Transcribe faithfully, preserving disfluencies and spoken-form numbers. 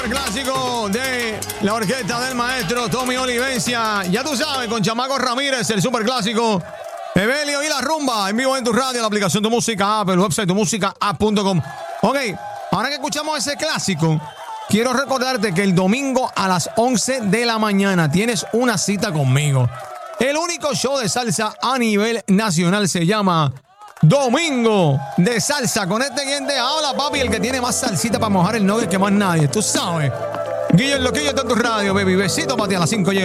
Clásico de la orquesta del maestro Tommy Olivencia. Ya tú sabes, con Chamaco Ramírez, el superclásico Evelio y la rumba en vivo en tu radio, la aplicación Tu Música App, el website tu música app punto com. Ok, ahora que escuchamos ese clásico, quiero recordarte que el domingo a las once de la mañana tienes una cita conmigo. El único show de salsa a nivel nacional se llama Domingo de Salsa. Con este quien te habla, papi, el que tiene más salsita para mojar el nugget que más nadie. Tú sabes. Guillermo Loquillo está en tu radio, baby. Besito para ti a las cinco.